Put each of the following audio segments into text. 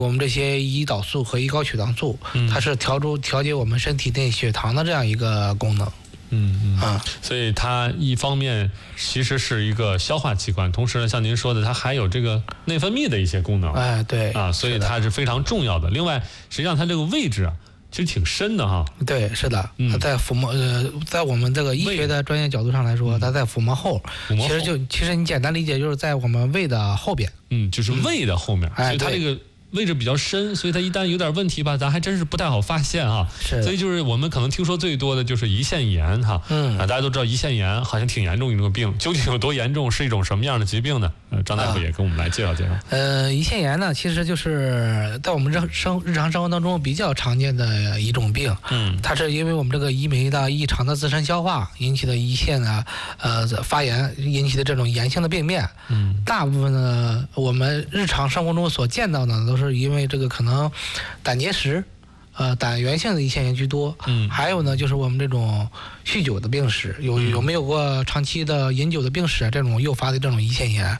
我们这些胰岛素和胰高血糖素，它是调节我们身体内血糖的这样一个功能。 所以它一方面其实是一个消化器官，同时呢，像您说的，它还有这个内分泌的一些功能。 对所以它是非常重要的。另外，实际上它这个位置其实挺深的哈。 对，是的，它在腹膜，在我们这个医学的专业角度上来说，它在腹膜后。其实你简单理解就是在我们胃的后边。 就是胃的后面。所以它这个位置比较深，所以它一旦有点问题吧，咱还真是不太好发现哈。所以就是我们可能听说最多的就是胰腺炎哈。大家都知道胰腺炎好像挺严重一种病，究竟有多严重，是一种什么样的疾病呢？张大夫也跟我们来介绍介绍。 胰腺炎呢，其实就是在我们日常生活当中比较常见的一种病。它是因为我们这个胰酶的异常的自身消化引起的胰腺的发炎引起的这种炎性的病变。大部分呢，我们日常生活中所见到的都是因为这个可能胆结石。胆源性的胰腺炎居多。还有呢，就是我们这种酗酒的病史，有没有过长期的饮酒的病史这种诱发的这种胰腺炎。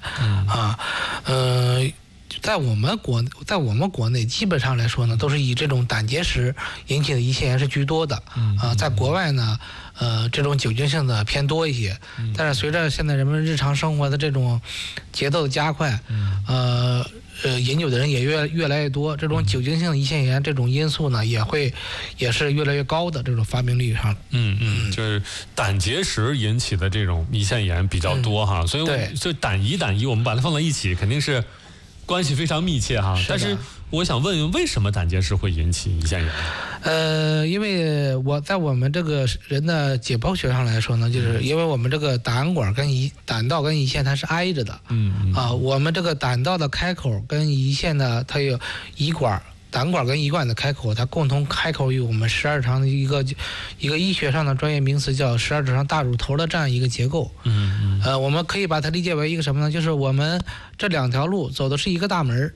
在我们国内基本上来说呢，都是以这种胆结石引起的胰腺炎是居多的。在国外呢，这种酒精性的偏多一些。但是随着现在人们日常生活的这种节奏的加快，饮酒的人也越来越多，这种酒精性的胰腺炎这种因素呢，也是越来越高的这种发病率上。 就是胆结石引起的这种胰腺炎比较多哈，所以就胆胰我们把它放在一起，肯定是关系非常密切哈。但是我想问问，为什么胆结石会引起胰腺炎？ 因为在我们这个人的解剖学上来说呢，就是因为我们这个胆管跟胆道跟胰腺它是挨着的。我们这个胆道的开口跟胰腺呢，它有胆管跟胰管的开口，它共同开口于我们十二肠的一个医学上的专业名词叫十二指肠大乳头的这样一个结构。我们可以把它理解为一个什么呢？就是我们这两条路走的是一个大门。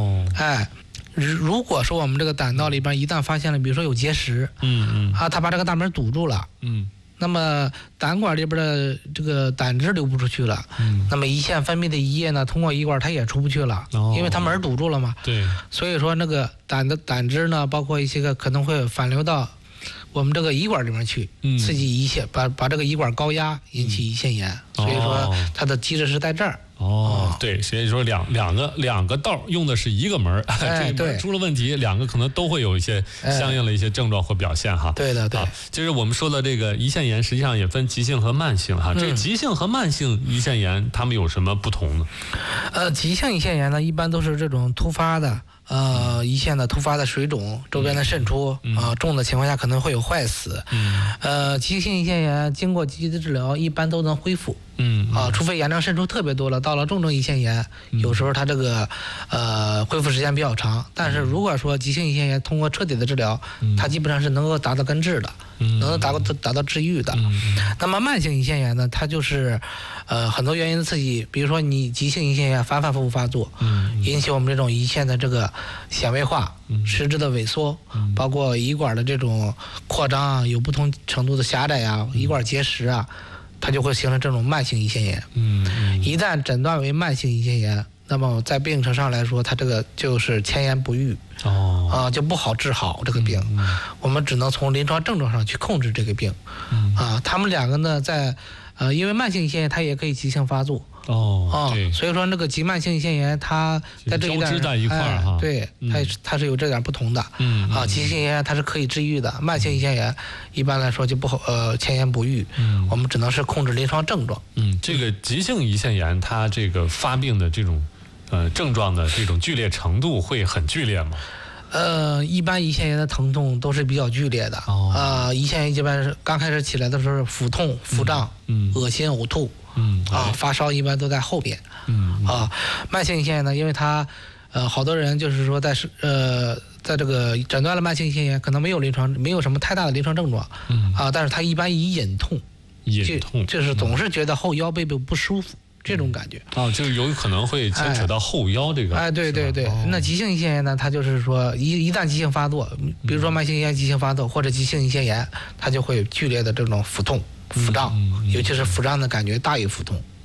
如果说我们这个胆道里边一旦发现了，比如说有结石，它把这个大门堵住了，那么胆管里边的这个胆汁流不出去了，那么胰腺分泌的胰液呢，通过胰管它也出不去了，因为它门堵住了嘛。所以说那个胆汁呢，包括一些个可能会反流到我们这个胰管里面去，刺激胰腺，把这个胰管高压，引起胰腺炎。所以说它的机制是在这儿。 对，所以说两个道用的是一个门，这个门出了问题，两个可能都会有一些相应的一些症状或表现哈。 对。 就是我们说的这个胰腺炎，实际上也分急性和慢性哈。这个急性和慢性胰腺炎，它们有什么不同呢？ 急性胰腺炎呢，一般都是这种突发的。胰腺的突发的水肿，周边的渗出，重的情况下可能会有坏死。急性胰腺炎经过积极的治疗，一般都能恢复。除非炎症渗出特别多了，到了重症胰腺炎，有时候它这个恢复时间比较长。但是如果说急性胰腺炎通过彻底的治疗，它基本上是能够达到根治的，能达到治愈的。那么慢性胰腺炎呢，它就是很多原因的刺激，比如说你急性胰腺炎反反复复发作，引起我们这种胰腺的这个纤维化、实质的萎缩，包括胰管的这种扩张啊，有不同程度的狭窄啊，胰管结石啊，它就会形成这种慢性胰腺炎。一旦诊断为慢性胰腺炎，那么在病程上来说，它这个就是千言不愈。就不好治好这个病。我们只能从临床症状上去控制这个病。他们两个呢，因为慢性胰腺炎它也可以急性发作。所以说那个急慢性胰腺炎它在这一点在一块儿哈。 对，它是有这点不同的。急性胰腺炎它是可以治愈的，慢性胰腺炎一般来说就不好，千言不愈。我们只能是控制临床症状。 这个急性胰腺炎它这个发病的这种症状的这种剧烈程度会很剧烈吗？ 一般胰腺炎的疼痛都是比较剧烈的。胰腺炎一般是刚开始起来的时候腹痛、腹胀、恶心、呕吐。发烧一般都在后边。慢性胰腺炎呢，因为它好多人就是说在这个诊断了慢性胰腺炎，可能没有什么太大的临床症状。但是它一般以隐痛，就是总是觉得后腰背部不舒服。这种感觉就是有可能会牵扯到后腰这个。 对。那急性胰腺炎呢，它就是说一旦急性发作，比如说慢性胰腺急性发作或者急性胰腺炎，它就会剧烈的这种腹痛、腹胀，尤其是腹胀的感觉大于腹痛。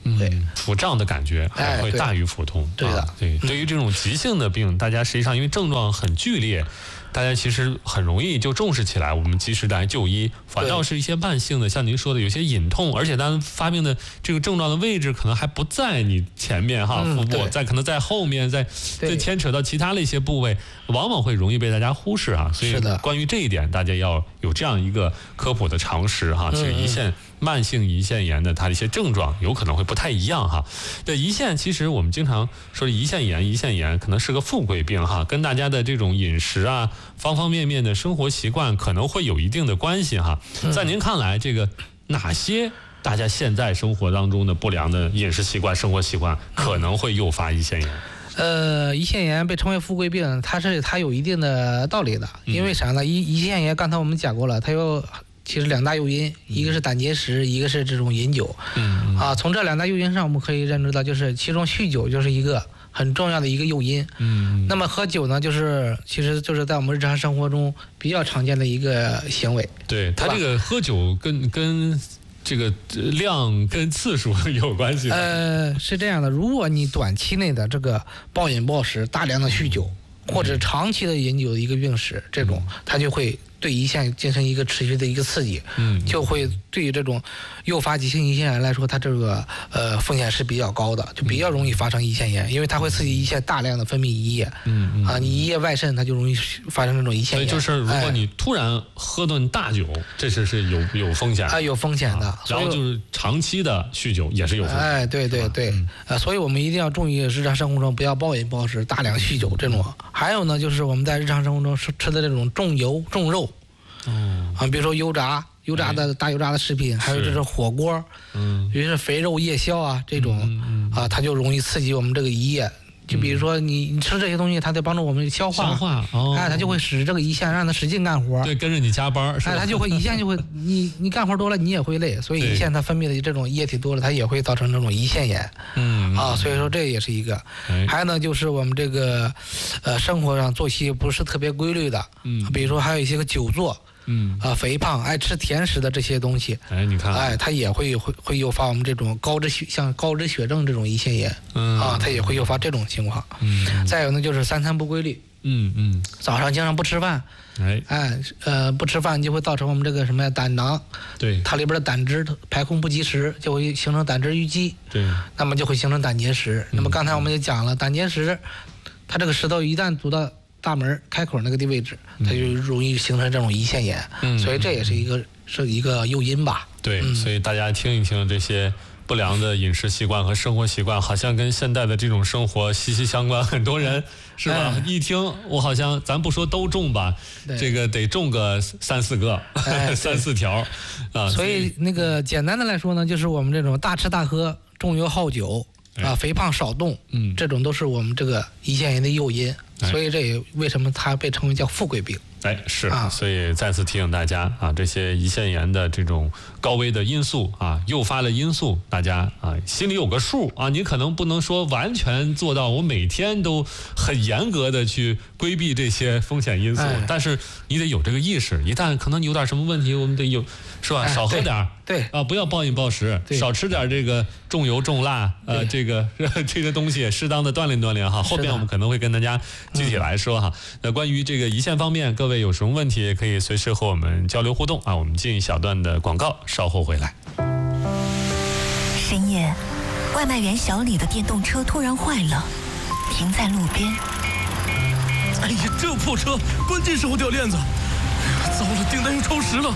腹胀的感觉还会大于腹痛。 对的， 对于这种急性的病，大家实际上因为症状很剧烈，大家其实很容易就重视起来，我们及时的来就医。反倒是一些慢性的，像您说的有些隐痛，而且它发病的这个症状的位置可能还不在你前面腹部，可能在后面，再牵扯到其他的一些部位，往往会容易被大家忽视所以关于这一点，大家要有这样一个科普的常识其实慢性胰腺炎的它的一些症状有可能会不太一样对，胰腺其实我们经常说胰腺炎可能是个富贵病跟大家的这种饮食方方面面的生活习惯可能会有一定的关系在您看来，这个哪些大家现在生活当中的不良的饮食习惯、生活习惯可能会诱发胰腺炎？ 胰腺炎被称为富贵病，它有一定的道理的，因为啥呢？胰腺炎刚才我们讲过了，它其实2大诱因，一个是胆结石，一个是这种饮酒。从这2大诱因上，我们可以认知到，就是其中酗酒就是一个很重要的一个诱因。那么喝酒呢，其实就是在我们日常生活中比较常见的一个行为。 对，它这个喝酒跟这个量跟次数有关系。 是这样的，如果你短期内的这个暴饮暴食、大量的酗酒，或者长期的饮酒的一个病史，这种它就会对胰腺进行一个持续的一个刺激，就会对于这种诱发急性胰腺炎来说，它这个风险是比较高的，就比较容易发生胰腺炎，因为它会刺激胰腺大量的分泌胰液，你胰液外渗，它就容易发生这种胰腺炎。 所以就是如果你突然喝顿大酒，这是有风险有风险的。 然后就是长期的酗酒也是有风险。 对，所以我们一定要注意日常生活中不要暴饮暴食、大量酗酒这种。还有呢，就是我们在日常生活中吃的这种重油重肉。比如说油炸的大油炸的食品，还有这种火锅，比如说肥肉夜宵这种它就容易刺激我们这个胰液。就比如说你吃这些东西，它得帮助我们消化，它就会使这个胰腺让它使劲干活， 对，跟着你加班， 它就会胰腺就会你干活多了，你也会累，所以胰腺它分泌的这种液体多了，它也会造成这种胰腺炎。所以说这也是一个。还有呢，就是我们这个生活上作息不是特别规律的，比如说还有一些个久坐。肥胖、爱吃甜食的这些东西， 你看， 它也会诱发我们这种像高脂血症这种胰腺炎，它也会诱发这种情况。再有呢，就是3餐不规律，早上经常不吃饭，不吃饭就会造成我们这个什么胆囊， 对， 它里边的胆汁排空不及时，就会形成胆汁淤积， 对， 那么就会形成胆结石。那么刚才我们也讲了，胆结石，它这个石头一旦堵到大门开口那个位置，它就容易形成这种胰腺炎，所以这也是一个诱因吧。 对，所以大家听一听这些不良的饮食习惯和生活习惯，好像跟现代的这种生活息息相关。很多人是吧？一听我好像咱不说都中吧，这个得中个3、4个，3、4条所以那个简单的来说呢，就是我们这种大吃大喝、重油好酒肥胖少动，这种都是我们这个胰腺炎的诱因。所以这也为什么它被称为叫富贵病。 是，所以再次提醒大家这些胰腺炎的这种高危的因素诱发的因素，大家心里有个数你可能不能说完全做到我每天都很严格的去规避这些风险因素，但是你得有这个意识，一旦可能你有点什么问题，我们得有，是吧？少喝点， 对不要暴饮暴食，少吃点这个重油重辣这个东西，适当的锻炼锻炼后边我们可能会跟大家具体来说那关于这个胰腺方面，各位有什么问题也可以随时和我们交流互动我们进一小段的广告，稍后回来。 深夜，外卖员小李的电动车突然坏了，停在路边。 哎呀，这破车，关键时候掉链子，糟了，订单又超时了。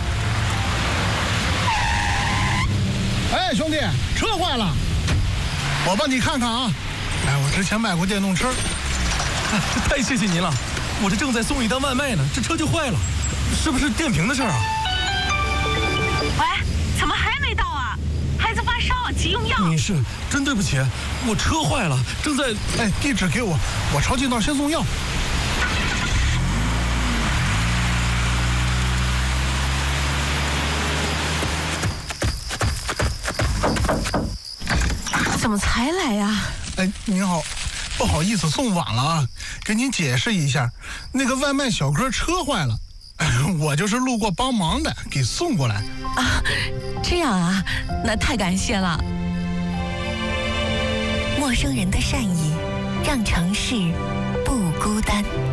哎，兄弟，车坏了，我帮你看看我之前卖过电动车。 太谢谢您了，我这正在送一单外卖呢，这车就坏了，是不是电瓶的事儿喂，怎么还没到孩子发烧，急用药。 女士，真对不起，我车坏了，正在…… 地址给我，我朝近道先送药。 怎么才来呀？ 您好。不好意思，送晚了给您解释一下，那个外卖小哥车坏了，我就是路过帮忙的，给送过来。 这样那太感谢了。 陌生人的善意，让城市不孤单。